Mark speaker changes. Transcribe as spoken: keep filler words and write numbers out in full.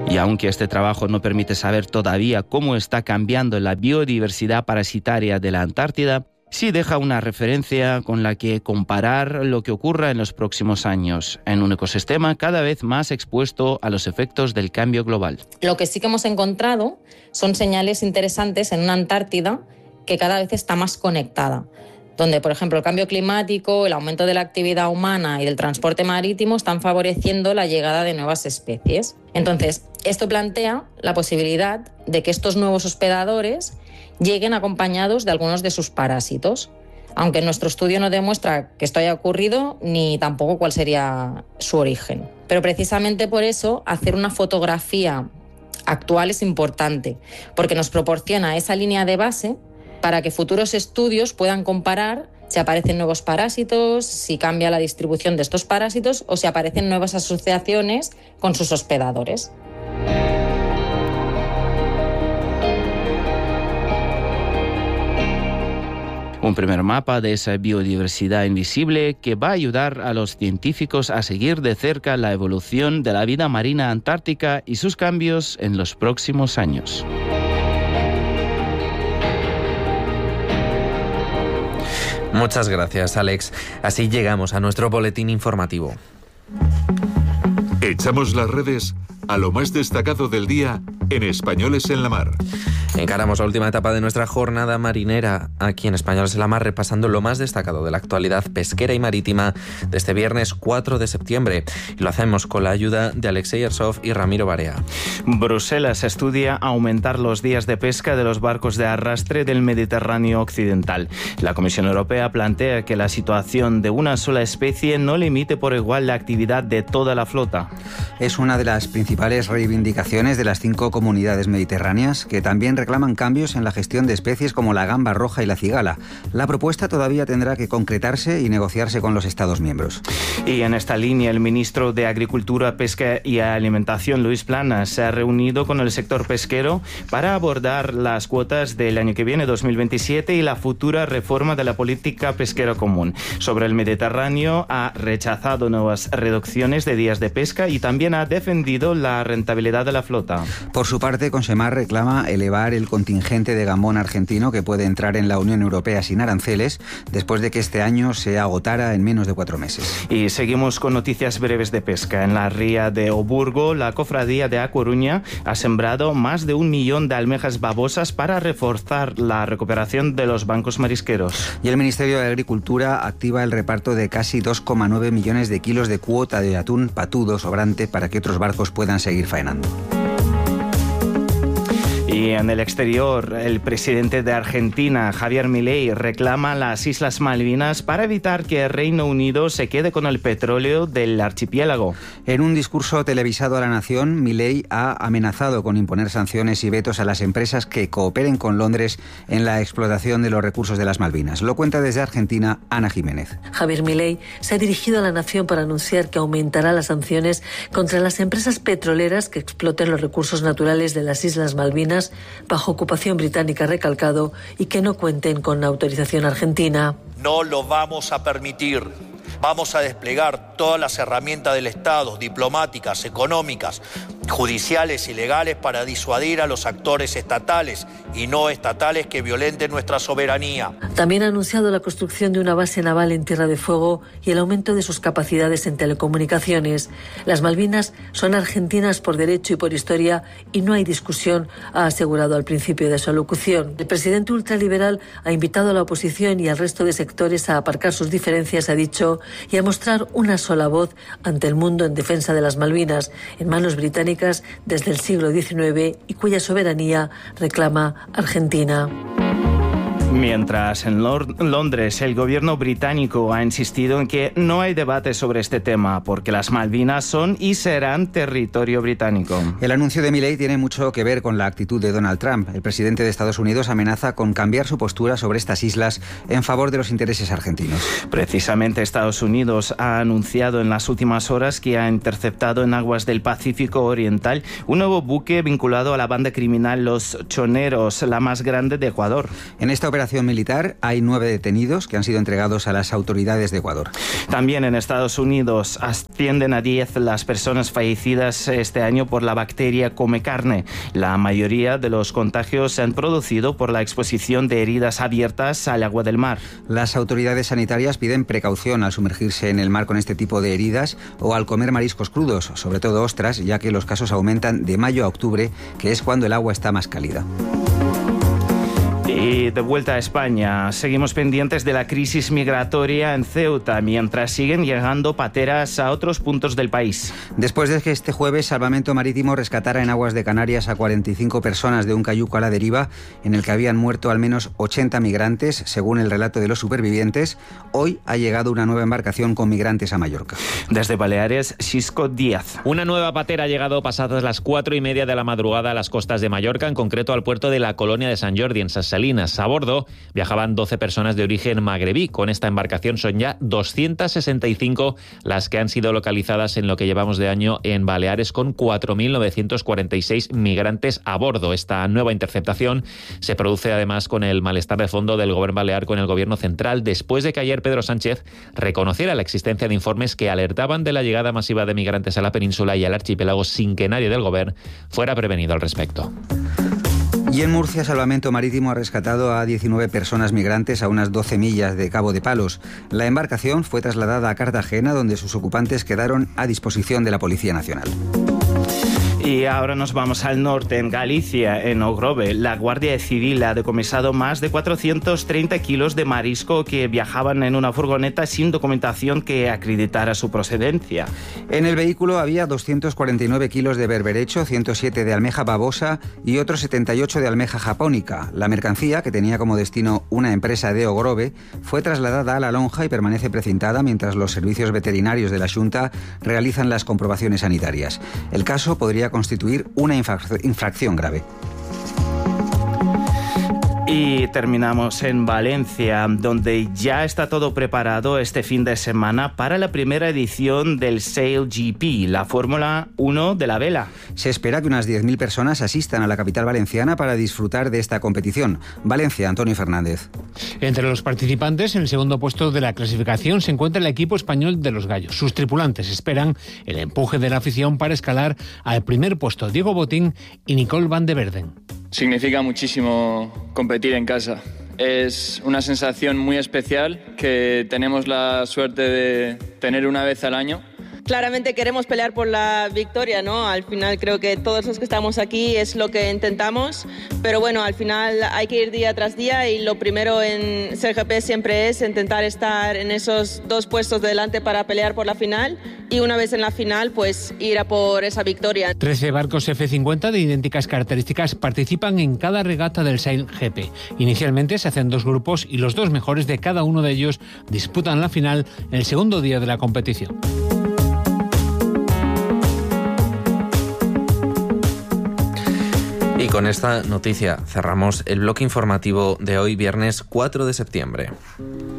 Speaker 1: Y aunque este trabajo no permite saber todavía cómo está cambiando la biodiversidad parasitaria de la Antártida, sí deja una referencia con la que comparar lo que ocurra en los próximos años, en un ecosistema cada vez más expuesto a los efectos del cambio global.
Speaker 2: Lo que sí que hemos encontrado son señales interesantes en una Antártida que cada vez está más conectada, donde, por ejemplo, el cambio climático, el aumento de la actividad humana y del transporte marítimo están favoreciendo la llegada de nuevas especies. Entonces, esto plantea la posibilidad de que estos nuevos hospedadores lleguen acompañados de algunos de sus parásitos, aunque nuestro estudio no demuestra que esto haya ocurrido ni tampoco cuál sería su origen. Pero precisamente por eso, hacer una fotografía actual es importante, porque nos proporciona esa línea de base para que futuros estudios puedan comparar si aparecen nuevos parásitos, si cambia la distribución de estos parásitos o si aparecen nuevas asociaciones con sus hospedadores.
Speaker 1: Un primer mapa de esa biodiversidad invisible que va a ayudar a los científicos a seguir de cerca la evolución de la vida marina antártica y sus cambios en los próximos años.
Speaker 3: Muchas gracias, Alex. Así llegamos a nuestro boletín informativo.
Speaker 4: Echamos las redes a lo más destacado del día en Españoles en la Mar.
Speaker 3: Encaramos la última etapa de nuestra jornada marinera aquí en Españoles en la Mar, repasando lo más destacado de la actualidad pesquera y marítima de este viernes cuatro de septiembre. Y lo hacemos con la ayuda de Alexei Arsov y Ramiro Barea.
Speaker 1: Bruselas estudia aumentar los días de pesca de los barcos de arrastre del Mediterráneo occidental. La Comisión Europea plantea que la situación de una sola especie no limite por igual la actividad de toda la flota.
Speaker 5: Es una de las principales reivindicaciones de las cinco comunidades mediterráneas, que también reclaman cambios en la gestión de especies como la gamba roja y la cigala. La propuesta todavía tendrá que concretarse y negociarse con los Estados miembros.
Speaker 1: Y en esta línea, el ministro de Agricultura, Pesca y Alimentación, Luis Planas, se ha reunido con el sector pesquero para abordar las cuotas del año que viene, dos mil veintisiete, y la futura reforma de la política pesquera común. Sobre el Mediterráneo, ha rechazado nuevas reducciones de días de pesca y también ha defendido la rentabilidad de la flota.
Speaker 5: Por su parte, Consemar reclama elevar el contingente de gambón argentino que puede entrar en la Unión Europea sin aranceles después de que este año se agotara en menos de cuatro meses.
Speaker 1: Y seguimos con noticias breves de pesca. En la ría de Oburgo, la cofradía de A Coruña ha sembrado más de un millón de almejas babosas para reforzar la recuperación de los bancos marisqueros.
Speaker 5: Y el Ministerio de Agricultura activa el reparto de casi dos coma nueve millones de kilos de cuota de atún patudo sobrante para que otros barcos puedan seguir faenando.
Speaker 1: Y en el exterior, el presidente de Argentina, Javier Milei, reclama las Islas Malvinas para evitar que el Reino Unido se quede con el petróleo del archipiélago.
Speaker 5: En un discurso televisado a la nación, Milei ha amenazado con imponer sanciones y vetos a las empresas que cooperen con Londres en la explotación de los recursos de las Malvinas. Lo cuenta desde Argentina Ana Jiménez.
Speaker 6: Javier Milei se ha dirigido a la nación para anunciar que aumentará las sanciones contra las empresas petroleras que exploten los recursos naturales de las Islas Malvinas bajo ocupación británica, recalcado, y que no cuenten con autorización argentina.
Speaker 7: No lo vamos a permitir. Vamos a desplegar todas las herramientas del Estado, diplomáticas, económicas, judiciales y legales, para disuadir a los actores estatales y no estatales que violenten nuestra soberanía.
Speaker 6: También ha anunciado la construcción de una base naval en Tierra de Fuego y el aumento de sus capacidades en telecomunicaciones. Las Malvinas son argentinas por derecho y por historia y no hay discusión, ha asegurado al principio de su alocución. El presidente ultraliberal ha invitado a la oposición y al resto de sectores a aparcar sus diferencias, ha dicho, y a mostrar una sola voz ante el mundo en defensa de las Malvinas, en manos británicas desde el siglo diecinueve y cuya soberanía reclama Argentina.
Speaker 1: Mientras en Londres el gobierno británico ha insistido en que no hay debate sobre este tema porque las Malvinas son y serán territorio británico.
Speaker 5: El anuncio de Milei tiene mucho que ver con la actitud de Donald Trump. El presidente de Estados Unidos amenaza con cambiar su postura sobre estas islas en favor de los intereses argentinos.
Speaker 1: Precisamente Estados Unidos ha anunciado en las últimas horas que ha interceptado en aguas del Pacífico Oriental un nuevo buque vinculado a la banda criminal Los Choneros, la más grande de Ecuador.
Speaker 5: En esta operación operación militar hay nueve detenidos que han sido entregados a las autoridades de Ecuador.
Speaker 1: También en Estados Unidos ascienden a diez las personas fallecidas este año por la bacteria come carne. La mayoría de los contagios se han producido por la exposición de heridas abiertas al agua del mar.
Speaker 5: Las autoridades sanitarias piden precaución al sumergirse en el mar con este tipo de heridas o al comer mariscos crudos, sobre todo ostras, ya que los casos aumentan de mayo a octubre, que es cuando el agua está más cálida.
Speaker 1: Y de vuelta a España, seguimos pendientes de la crisis migratoria en Ceuta, mientras siguen llegando pateras a otros puntos del país.
Speaker 5: Después de que este jueves Salvamento Marítimo rescatara en aguas de Canarias a cuarenta y cinco personas de un cayuco a la deriva, en el que habían muerto al menos ochenta migrantes, según el relato de los supervivientes, hoy ha llegado una nueva embarcación con migrantes a Mallorca.
Speaker 1: Desde Baleares, Xisco Díaz.
Speaker 8: Una nueva patera ha llegado pasadas las cuatro y media de la madrugada a las costas de Mallorca, en concreto al puerto de la Colonia de San Jordi, en Ses Salines. A bordo viajaban doce personas de origen magrebí. Con esta embarcación son ya doscientas sesenta y cinco las que han sido localizadas en lo que llevamos de año en Baleares, con cuatro mil novecientos cuarenta y seis migrantes a bordo. Esta nueva interceptación se produce además con el malestar de fondo del gobierno balear con el gobierno central, después de que ayer Pedro Sánchez reconociera la existencia de informes que alertaban de la llegada masiva de migrantes a la península y al archipiélago sin que nadie del gobierno fuera prevenido al respecto.
Speaker 5: Y en Murcia, Salvamento Marítimo ha rescatado a diecinueve personas migrantes a unas doce millas de Cabo de Palos. La embarcación fue trasladada a Cartagena, donde sus ocupantes quedaron a disposición de la Policía Nacional.
Speaker 1: Y ahora nos vamos al norte, en Galicia, en Ogrove. La Guardia Civil ha decomisado más de cuatrocientos treinta kilos de marisco que viajaban en una furgoneta sin documentación que acreditara su procedencia.
Speaker 5: En el vehículo había doscientos cuarenta y nueve kilos de berberecho, ciento siete de almeja babosa y otros setenta y ocho de almeja japónica. La mercancía, que tenía como destino una empresa de Ogrove, fue trasladada a La Lonja y permanece precintada mientras los servicios veterinarios de la Xunta realizan las comprobaciones sanitarias. El caso podría constituir una infracción grave.
Speaker 1: Y terminamos en Valencia, donde ya está todo preparado este fin de semana para la primera edición del Sail G P, la Fórmula uno de la vela.
Speaker 5: Se espera que unas diez mil personas asistan a la capital valenciana para disfrutar de esta competición. Valencia, Antonio Fernández.
Speaker 9: Entre los participantes, en el segundo puesto de la clasificación, se encuentra el equipo español de los Gallos. Sus tripulantes esperan el empuje de la afición para escalar al primer puesto Diego Botín y Nicole Van de Verden.
Speaker 10: Significa muchísimo competir en casa. Es una sensación muy especial que tenemos la suerte de tener una vez al año.
Speaker 11: Claramente queremos pelear por la victoria, ¿no? Al final creo que todos los que estamos aquí es lo que intentamos, pero bueno, al final hay que ir día tras día y lo primero en Sail G P siempre es intentar estar en esos dos puestos de delante para pelear por la final y una vez en la final, pues ir a por esa victoria.
Speaker 9: trece barcos F cincuenta de idénticas características participan en cada regata del Sail G P. Inicialmente se hacen dos grupos y los dos mejores de cada uno de ellos disputan la final el segundo día de la competición.
Speaker 3: Y con esta noticia cerramos el bloque informativo de hoy, viernes cuatro de septiembre.